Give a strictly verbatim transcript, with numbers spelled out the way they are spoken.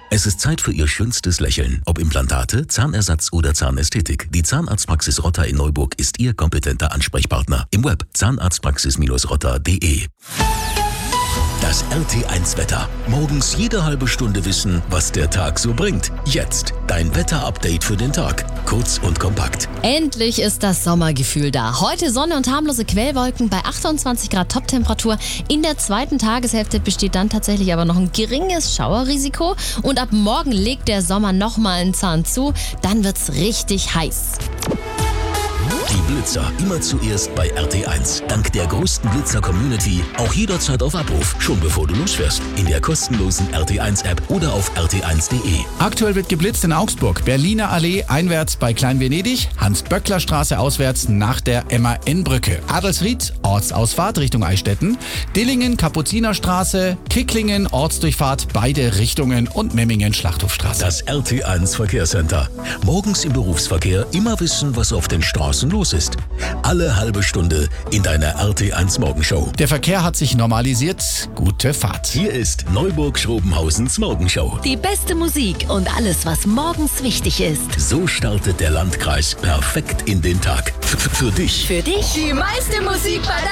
Es ist Zeit für Ihr schönstes Lächeln. Ob Implantate, Zahnersatz oder Zahnästhetik. Die Zahnarztpraxis Rotter in Neuburg ist Ihr kompetenter Ansprechpartner. Im Web zahnarztpraxis rotter punkt de. Das R T eins Wetter. Morgens jede halbe Stunde wissen, was der Tag so bringt. Jetzt dein Wetter-Update für den Tag. Kurz und kompakt. Endlich ist das Sommergefühl da. Heute Sonne und harmlose Quellwolken bei achtundzwanzig Grad Toptemperatur. In der zweiten Tageshälfte besteht dann tatsächlich aber noch ein geringes Schauerrisiko. Und ab morgen legt der Sommer nochmal einen Zahn zu. Dann wird's richtig heiß. Die Blitzer immer zuerst bei R T eins. Dank der größten Blitzer-Community auch jederzeit auf Abruf, schon bevor du losfährst. In der kostenlosen R T eins App oder auf r t eins punkt de. Aktuell wird geblitzt in Augsburg, Berliner Allee einwärts bei Klein-Venedig, Hans-Böckler-Straße auswärts nach der M A N-Brücke, Adelsried, Ortsausfahrt Richtung Eichstätten, Dillingen, Kapuzinerstraße, Kicklingen, Ortsdurchfahrt beide Richtungen und Memmingen, Schlachthofstraße. Das R T eins Verkehrscenter. Morgens im Berufsverkehr immer wissen, was auf den Straßen los ist. Alle halbe Stunde in deiner R T eins Morgenshow. Der Verkehr hat sich normalisiert. Gute Fahrt. Hier ist Neuburg-Schrobenhausens Morgenshow. Die beste Musik und alles, was morgens wichtig ist. So startet der Landkreis perfekt in den Tag. F- für dich. Für dich Die meiste Musik bei